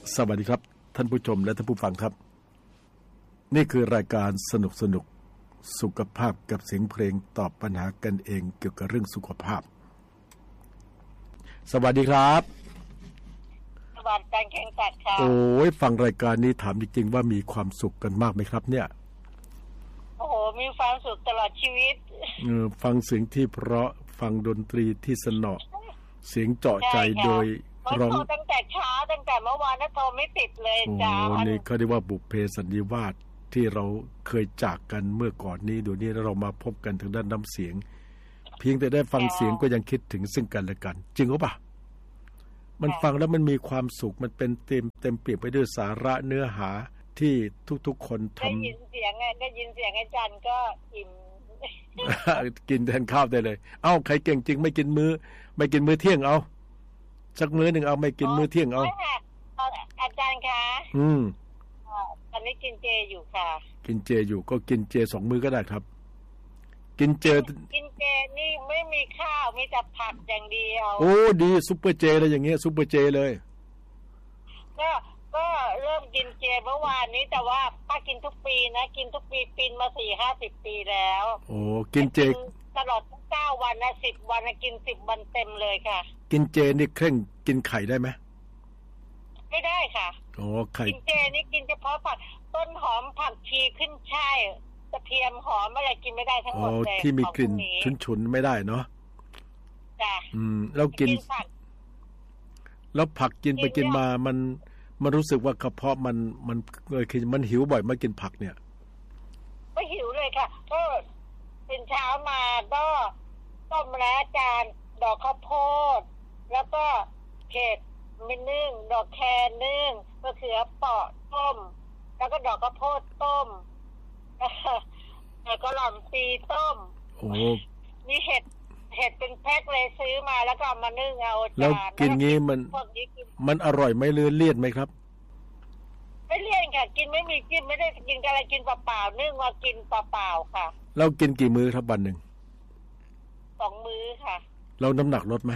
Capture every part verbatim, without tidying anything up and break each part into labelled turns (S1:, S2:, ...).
S1: สวัสดีครับท่านผู้ชมและท่านผู้ฟังครับนี่คือรายการสนุกสนุกสุขภาพกับเสียงเพลงตอบปัญหากันเองเกี่ยวกับเรื่องสุขภาพสวัสดีครับ
S2: สวัสดีแข่งตัดค่ะ
S1: โอ้ยฟังรายการนี้ถามจริงๆว่ามีความสุขกันมากไหมครับเนี่ย
S2: โอ้โหมีความสุขตลอดชีวิต
S1: เออฟังเสียงที่เพราะฟังดนตรีที่สนอเสียงเจาะใจโดย
S2: ร้องตั้งแต่เช้าตั้งแต่เมื่อวานนะโทรไม่ติดเลยจ้า
S1: โอ้นี่เขาเรียกว่าบุพเพสันนิวาสที่เราเคยจากกันเมื่อก่อนนี้เดี๋ยวนี้เรามาพบกันทางด้านน้ำเสียงเพียงแต่ได้ฟังเสียงก็ยังคิดถึงซึ่งกันและกันจริงหรือเปล่ามันฟังแล้วมันมีความสุขมันเป็นเต็มเต็มเปี่ยมไปด้วยสาระเนื้อหาที่ทุกๆคนทำ
S2: ได้ยินเสียงไงได้ยินเสียงอาจารย์ก็อิ่ม
S1: กินแทนข้าวได้เลยเอ้าใครเก่งจริงไม่กินมื้อไม่กินมื้อเที่ยงเอาสักมื้อหนึ่งเอาไม่กินมื้อเที่ยงเอา
S2: อาจารย์คะ
S1: อืม
S2: ตอนนี้กินเจอยู่ค่ะ
S1: กินเจอยู่ก็กินเจสองมื้อก็ได้ครับกินเจ
S2: กินเจนี่ไม่มีข้าวมีแต่ผักอย่างเดียว
S1: โอ้ดีซุปเปอร์เจเลยอย่างเงี้ยซุปเปอร์เจเลย
S2: ก็ก็เริ่มกินเจเมื่อวานนี้แต่ว่าป้ากินทุกปีนะกินทุกปีปีนมาสี่ห้าสิบปีแล้ว
S1: โอ้กินเจ
S2: ตลอดเก้าวันนะสิบวันนะกินสิบวันเต็มเลยค่ะ
S1: กินเจนี่เคร่งกินไข่ได้ไหม
S2: ไม่ได้ค่ะ
S1: อ๋อไข่
S2: กินเจนี่กินเฉพาะผักต้นหอมผักชีขึ้นช่ายกระเทียมหอมอะไรกินไม่ได้ทั้งหมดเลย
S1: อ๋อที่มีกลิ่นฉุนๆไม่ได้เนาะ
S2: จ้ะ
S1: อืมแล้วกินแล้วผักกินไปกินมามันมันรู้สึกว่ากระเพาะมันมันเออคือมันหิวบ่อยมากินผักเนี่ย
S2: ไม่หิวเลยค่ะก็ตื่นเช้ามาก็ต้มแล้วจานดอกข้าวโพดแล้วก็เห็ดไม่นึ่งดอกแครนึ่งมะเขือเปาะต้มแล้วก็ดอกข้าวโพดต้มแล้วก็หล่อมปีต้ม
S1: โอ้
S2: นี่เห็ดเห็ดเป็นแพ็คเลยซื้อมาแล้วก็เอามานึ่งเอาจาน
S1: แล้วกินงี้มันมันอร่อยไหมหรือเลี่ยนไหมครับ
S2: ไม่เลี่ยนค่ะกินไม่มีกินไม่ได้กินอะไรกินเปล่าๆนึ่งมากินเปล่าๆค่ะ
S1: เรากินกี่มื้อครับวันหนึ่ง
S2: สองมื้อค่ะ
S1: เราน้ำหนักลดไหม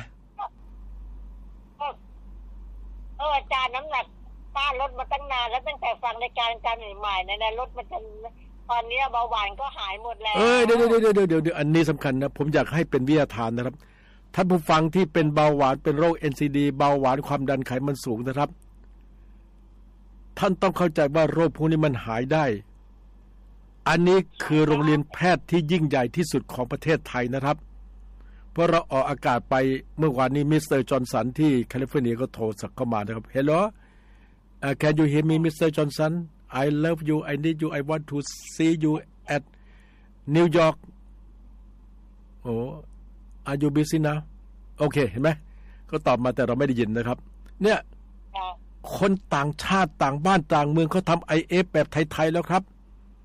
S2: เอออาจารย์น้ำหนักป้าลดมาตั้งนานแล้วตั้งแต่ฟังรายการการใหม่ๆเนี่ยนะลดมาจนตอนนี้เบาหวานก็หายหมดแล้ว
S1: เออเดี๋ยวเดี๋ยวเดี๋ยวเดี๋ยวเดี๋ยวอันนี้สำคัญนะผมอยากให้เป็นวิทยาทานนะครับท่านผู้ฟังที่เป็นเบาหวานเป็นโรค เอ็น ซี ดี เบาหวานความดันไขมันสูงนะครับท่านต้องเข้าใจว่าโรคพวกนี้มันหายได้อันนี้คือโรงเรียนแพทย์ที่ยิ่งใหญ่ที่สุดของประเทศไทยนะครับเพราะเราออกอากาศไปเมื่อวานนี้มิสเตอร์จอห์นสันที่แคลิฟอร์เนียก็โทรศัพท์เข้ามานะครับ Hello uh, Can you hear me Mister Johnson I love you I need you I want to see you at New York Oh Are you busy now โอเคเห็นไหมก็ตอบมาแต่เราไม่ได้ยินนะครับเนี่ยคนต่างชาติต่างบ้านต่างเมืองเขาทำ ไอ เอฟ แบบไทยๆแล้วครับ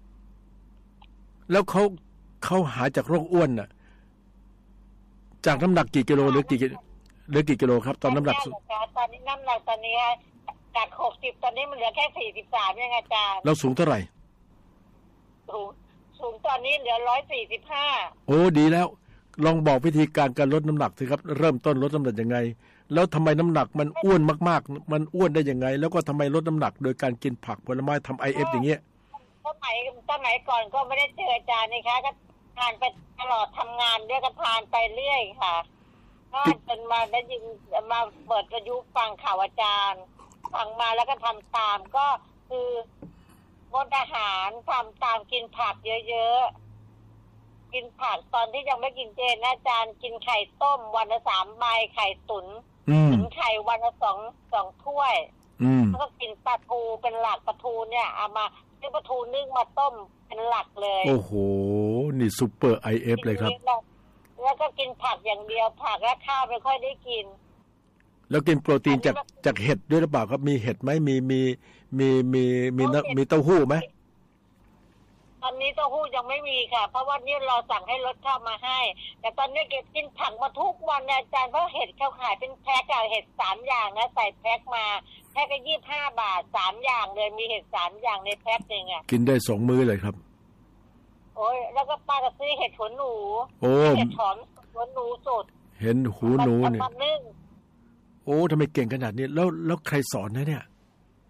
S1: แล้วเขาเขาหายจากโรคอ้วนน่ะจากน้ำหนักกี่กิโลหรือกี่หรือกี่กิโลครับตอนน้ำหนัก
S2: ตอนนี้น้ำหนักตอนนี้จากหกสิบตอนนี้มันเหลือแค่สี่สิบสามเองอาจารย์
S1: เราสูงเท่าไหร่
S2: สูงสูงตอนนี้เหลือร้อยสี่สิบห้า
S1: โอ้ดีแล้วลองบอกวิธีการการลดน้ำหนักสิครับเริ่มต้นลดน้ำหนักยังไงแล้วทำไมน้ำหนักมันอ้วนมากๆมันอ้วนได้ยังไงแล้วก็ทำไมลดน้ำหนักโดยการกินผักผลไม้ทำ ไอ เอฟ อย่างเงี้ย
S2: สมัยสมัยก่อนก็ไม่ได้เจออาจารย์นี่คะก็ทานไปตลอดทำงานเรื่อยก็ทานไปเรื่อยค่ะก็จนมาได้ยินมาเปิดวิทยุฟังข่าวอาจารย์ฟังมาแล้วก็ทำตามก็คืองดอาหารทำตามกินผักเยอะๆกินผักตอนที่ยังไม่กินเจนะอาจารย์กินไข่ต้มวันละสามใบไข่ตุ๋นตุ๋นไข่วันละสองสองถ้วยแล้วก็กินปลาทูเป็นหลักปลาทูเนี่ยเอามาซื้อปลาทูนึ่งมาต้มเป็นหลักเลย
S1: โอ้โหนี่ซุปเปอร์ ไอ เอฟ เลยครับ
S2: แล้วก็กินผักอย่างเดียวผักและข้าวไม่ค่อยได้กิน
S1: แล้วกินโปรตีนจากจากเห็ดด้วยหรือเปล่าครับมีเห็ดไหมมีมีมีมีมีมีเต้าหู้ไหม
S2: ตอนนี้เต้าหู้ยังไม่มีค่ะเพราะว่านี่เราสั่งให้รถเข้ามาให้แต่ตอนนี้เก็บกินผักมาทุกวันอาจารย์เพราะเห็ดเขาขายเป็นแพ็คอะเห็ดสามอย่างนะใส่แพ็คมาแพ็คก็ยี่สิบห้าบาทสามอย่างเลยมีเห็ดสามอย่างในแพ็คนึงอะ
S1: กินได้สองมื้อเลยครับ
S2: โอ้ยแล้วก็ป้าก็ซื้อเห็ดหัวหนู
S1: โอ้
S2: เห็ดหอมหัวหนูสด
S1: เห็นหูหนูเนี่ยโอ้ทำไมเก่งขนาดนี้แล้วแล้วใครสอนนะเนี่ย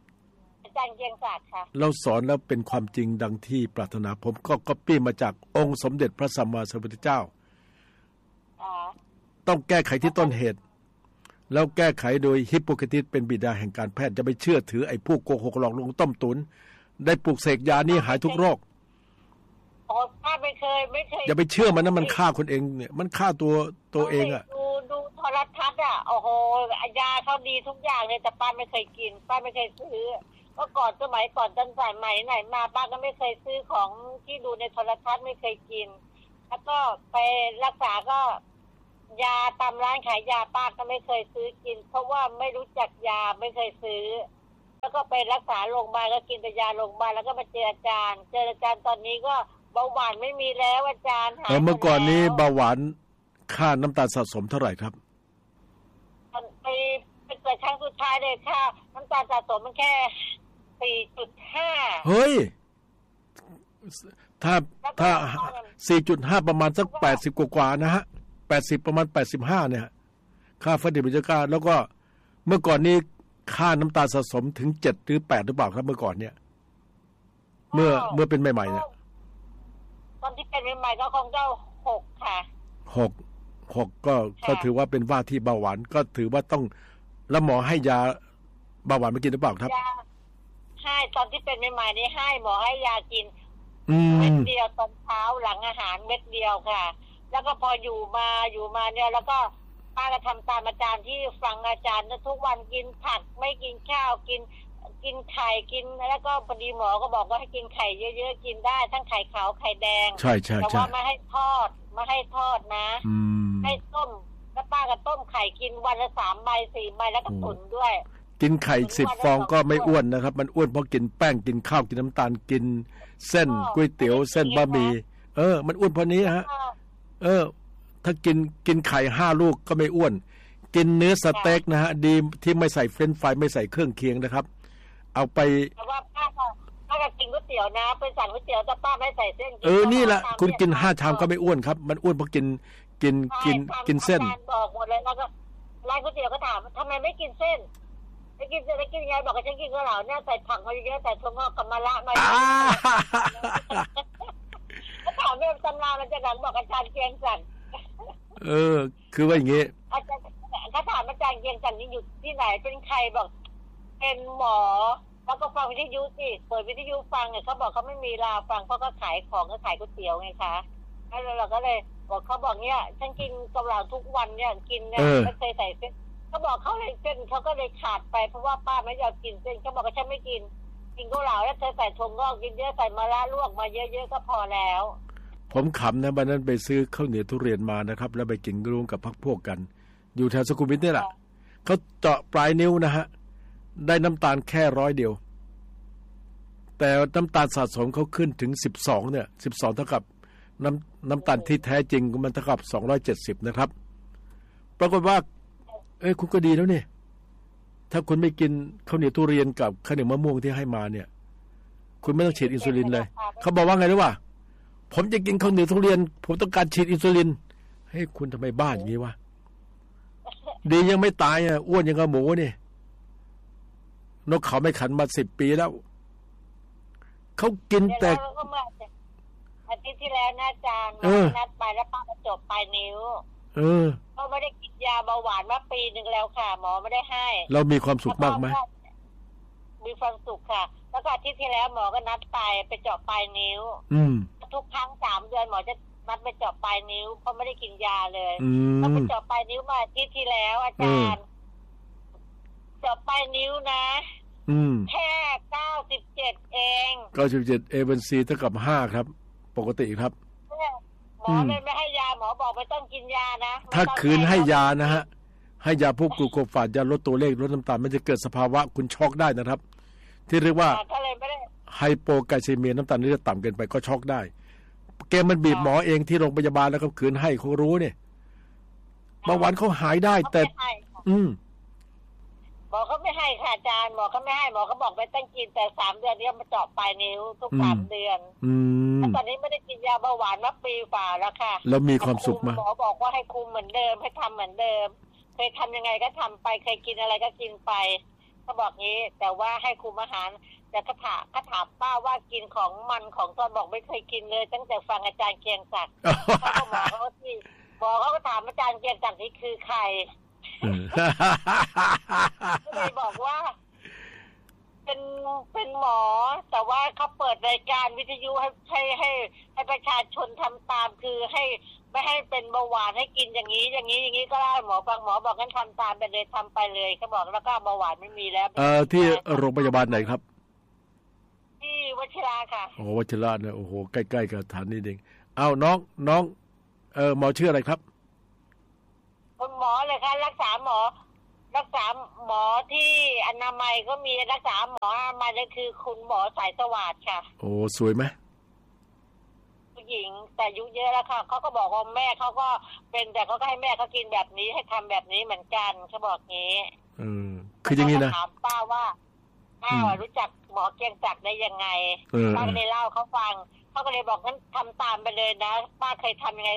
S2: ยงศักดิ์ค่ะ
S1: เราสอนแล้วเป็นความจริงดังที่ปรารถนาผมก็ก๊อปปี้มาจากองค์สมเด็จพระสัมมาสัมพุทธเจ้าต้องแก้ไขที่ต้นเหตุแล้วแก้ไขโดยฮิปโปเครติสเป็นบิดาแห่งการแพทย์จะไปเชื่อถือไอ้พวกโกหกหลอกลวงต้มตุนได้ปลูกเสกยานี่หายทุกโรค
S2: โอ้ป้าไม่เคยไม่เคย
S1: อย่าไปเชื่อมันนะมันฆ่าคนเองเนี่ยมันฆ่าตัวตัวเองอ่ะ
S2: ดูดูโทรทัศน์อ่ะโอ้โหยาเขาดีทุกอย่างเลยแต่ป้าไม่เคยกินป้าไม่เคยซื้อเมื่อก่อนสมัยก่อนตั้งแต่ใหม่ไหนมาป้าก็ไม่เคยซื้อของที่ดูในโทรทัศน์ไม่เคยกินแล้วก็ไปรักษาก็ยาตามร้านขายยาป้าก็ไม่เคยซื้อกินเพราะว่าไม่รู้จักยาไม่เคยซื้อแล้วก็ไปรักษาโรงพยาบาลก็กินแต่ยาโรงพยาบาลแล้วก็มาเจออาจารย์เจออาจารย์ตอนนี้ก็เบาหวานไม่มีแล้วอาจารย์หาย
S1: เมื่อก่อนนี้เบาหวานค่าน้ำตาลสะสมเท่าไหร่ครับ
S2: ไปไปเกิดครั้งสุดท้ายเลยค่ะน้ำตาลสะสมมันแค่ สี่จุดห้า
S1: เฮ้ยถ้าถ้า สี่จุดห้า ประมาณสักแปดสิบกว่าๆนะฮะแปดสิบประมาณแปดสิบห้าเนี่ยค่าฟาดิบิจการแล้วก็เมื่อก่อนนี้ค่าน้ำตาลสะสมถึงเจ็ดหรือแปดหรือเปล่าครับเมื่อก่อนเนี่ยเมื่อเมื่อเป็นใหม่ๆเนี่ย
S2: ตอนที่เป็นใหม่ๆก็คงจะหกค่ะ
S1: หก หกก็ก็ถือว่าเป็นว่าที่เบาหวานก็ถือว่าต้องแล้วหมอให้ยาเบาหวานไม่กินหรือเปล่าครับ
S2: ให้ตอนที่เป็นใหม่ๆนี่ให้หมอให้ยากินเม็ดเดียวตอนเช้าหลังอาหารเม็ดเดียวค่ะแล้วก็พออยู่มาอยู่มาเนี่ยแล้วก็ป้าก็ทำตามอาจารย์ที่ฟังอาจารย์ทุกวันกินผักไม่กินข้าวกินกินไข่กินแล้วก็พอดีหมอก็บอกว่าให้กินไข่เยอะๆกินได้ทั้งไข่ขาวไข่แดง
S1: ใช่ใช่
S2: แต่ว่าไม่ให้ทอดไม่ให้ทอดนะให้ต้มแล้วป้าก็ต้มไข่กินวันละสามใบสี่ใบแล้วก็ตุ๋นด้วย
S1: กินไข่สิบฟองก็ไม่อ้วนนะครับมันอ้วนเพราะกินแป้งกินข้าวกินน้ำตาลกินเส้นก๋วยเตี๋ยวเส้นบะหมี่เออมันอ้วนเพราะนี้ฮะเออถ้ากินกินไข่ห้าลูกก็ไม่อ้วนกินเนื้อสเต็กนะฮะดีที่ไม่ใส่เฟรนช์ฟรายไม่ใส่เครื่องเคียงนะครับเอาไป
S2: แต่ว่าป้าก็ป้าก็กินก๋วยเตี๋ยวนะไปสั่งก๋วยเตี๋ยวแต่ป้าไม่ใส่เส้น
S1: เออนี่แหละคุณกินห้าชามก็ไม่อ้วนครับมันอ้วนเพราะกินกินกินกินเส้น
S2: บอกหมดเลยแล้วก็ร้านก๋วยเตี๋ยวก็ถามทำไมไม่กินเส้นไม่กินเส้นไม่กินยังไงบอกว่าฉันกินข้าวเหลาเนี่ยใส่ผักมาเยอะๆใส่ถั่วงอกกับมะระมาก็ถามเรื่องตำรามันจะหลังบอกอาจารย์เกียงศักดิ์
S1: เออคือว่าอย่างงี้
S2: อาจารย์เขาถามอาจารย์เกียงศักดิ์นี่อยู่ที่ไหนเป็นใครบอกเป็นหมอแล้วก็ฟังวิทยุสิเปิดวิทยุฟังเนี่ยเขาบอกเขาไม่มีลาฟังเพราะก็ขายของก็ขายก๋วยเตี๋ยวไงคะแล้วเราก็เลยบอกเขาบอกเนี่ยฉันกินเกาเหลาทุกวันเนี่ยกินเนี่ยไม่เคยใส่เส้นเขาบอกเขาเลยเส้นเขาก็เลยขาดไปเพราะว่าป้าไม่ยอมกินเส้นเขาบอกว่าฉันไม่กินกินเกาเหลาแล้วเธอใส่ถั่วงอกกินเยอะใส่มะระลวกมาเยอะๆก็พอแล้ว
S1: ผมขำนะวันนั้นไปซื้อข้าวเหนียวทุเรียนมานะครับแล้วไปกินร่วมกับพรรคพวกกันอยู่แถวสุขุมวิทนี่แหละเขาเจาะปลายนิ้วนะฮะได้น้ำตาลแค่ร้อยเดียวแต่น้ำตาลสะสมเขาขึ้นถึงสิบสองเนี่ยสิบสองเท่ากับน้ำน้ำตาลที่แท้จริงมันเท่ากับสองร้อยเจ็ดสิบนะครับปรากฏว่าเอ้ยคุณก็ดีแล้วนี่ถ้าคุณไม่กินข้าวเหนียวทุเรียนกับข้าวเหนียวมะม่วงที่ให้มาเนี่ยคุณไม่ต้องฉีดอินซูลินเลยเขาบอกว่าไงรู้ป่ะผมจะกินข้าวเหนียวทุเรียนผมต้องการฉีดอินซูลินเฮ้ยคุณทำไมบ้าอย่างนี้วะดียังไม่ตายอ่ะอ้วนยังกับหมูนี่นกเขาไม่ขันมาสิบปีแล้วเขากินแต่
S2: อาทิตย์ที่แล้วนะอาจารย์นัดไปแล้วป้าก็จบปลายนิ้ว
S1: เออ
S2: ก็ไม่ได้กินยาเบาหวานมาปีนึงแล้วค่ะหมอไม่ได้ให้
S1: เรามีความสุขมากไหม
S2: มีความสุขค่ะแล้วก็อาทิตย์ที่แล้วหมอก็นัดไปไปเจาะปลายนิ้ว
S1: อืม
S2: ทุกครั้งสามเดือนหมอจะนัดไปเจาะปลายนิ้วเพราะไม่ได้กินยาเลยก็ไปเจาะปลายนิ้วมาอาทิตย์ที่แล้วอาจารย์เจาะปลายนิ้วนะแค่เก้าสิบเจ็ดเอง
S1: เก้าสิบเจ็ดเอเวนซีเท่ากับห้าครับปกติครับ
S2: หมอเลยไม่ให้ยาหมอบอกไม่ต้องกินยานะ
S1: ถ้าคืนให้ยานะฮะให้ยาพวกกลูโคฟาดยาลดตัวเลขลดน้ำตาลมันจะเกิดสภาวะคุณช็อกได้นะครับที่เรียกว่าไฮโปไกลเซเมียน้ำตาลนี่จะต่ำเกินไปก็ช็อกได้แกมันบีบหมอเองที่โรงพยาบาลแล้วก็คืนให้เขารู้เนี่ยเบาหวานเขาหายได้แต่อืม
S2: หมอเขาไม่ให้ค่ะอาจารย์หมอเขาไม่ให้หมอเขาบอกไม่ต้องกินแต่สามเดือนนี้มาเจาะปลายนิ้วทุกสามเดือนแล้วตอนนี้ไม่ได้กินยาเบาหวานมาปีฝ่าแล้วค่ะ
S1: แล้วมีความสุขมั้ย
S2: หมอบอกว่าให้คุมเหมือนเดิมให้ทำเหมือนเดิมเคยทำยังไงก็ทำไปเคยกินอะไรก็กินไปเขาบอกงี้แต่ว่าให้คุมอาหารแต่ก็ถามก็ถามป้าว่ากินของมันของตอนบอกไม่เคยกินเลยตั้งแต่ฟังอาจารย์เกียงศักดิ์เขาก็หมอเขาที่หมอเขาก็ถามอาจารย์เกียงศักดิ์นี่คือใครก็เลยบอกว่าเป็นเป็นหมอแต่ว่าเขาเปิดรายการวิทยุให้ให้ให้ให้ประชาชนทำตามคือให้ไม่ให้เป็นเบาหวานให้กินอย่างนี้อย่างนี้อย่างนี้ก็ได้หมอฟังหมอบอกงั้นทำตามไปเลยทำไปเลยเขาบอกแล้วก็เบาหวานไม่มีแล้ว
S1: เอ่อที่โรงพยาบาลไหนครับ
S2: ที่วชิราค่ะ
S1: โอ้วชิราเนี่ยโอ้โหใกล้ๆกับฐานนี่เองเอ้าน้องน้องเออหมอชื่ออะไรครับ
S2: คุณหมอเลยค่ะรักษาหมอรักษาหมอที่อนามัยก็มีรักษาหมออนามัยเลยคือคุณหมอสายสวัสดิ์ค่ะ
S1: โอ้สวยไหม
S2: ผู้หญิงแต่อายุเยอะแล้วค่ะเขาก็บอกว่าแม่เขาก็เป็นแต่เขาก็ให้แม่เขากินแบบนี้ให้ทำแบบนี้เหมือนกันเขาบอกงี้
S1: อืมคืออย่างนี้นะ
S2: ถามป้าว่าป้ารู้จักหมอเกียงศักดิ์ได้ยังไงป้าก็เลยเล่าเขาฟังเขาก็เลยบอกงั้นทำตามไปเลยนะป้าเคยทำยังไง